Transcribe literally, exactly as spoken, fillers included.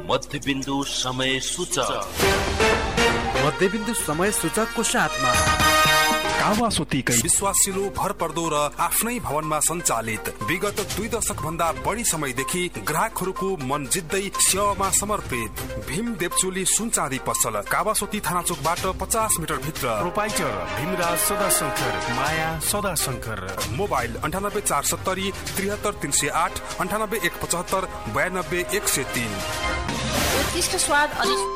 मध्यबिन्दु समय सूचक। मध्यबिन्दु समय सूचकको साथमा कावासोतीकै विश्वासिलो भरपर्दो र आफ्नै भवनमा सञ्चालित विगत दुई दशक भन्दा बढी समयदेखि ग्राहकहरूको मन जित्दै सेवामा समर्पित भीम देवचोली सुनचाँदी पसल कावासोती थाना चोकबाट पचास मिटर भित्र। प्रोपाइटर भीमराज सदाशंकर, माया सदाशंकर। मोबाइल अन्ठानब्बे चार सत्तरी त्रिहत्तर तीन सय आठ अन्ठानब्बे एक पचहत्तर बयानब्बे एक सय तीन। उत्कृष्ट स्वाद अनि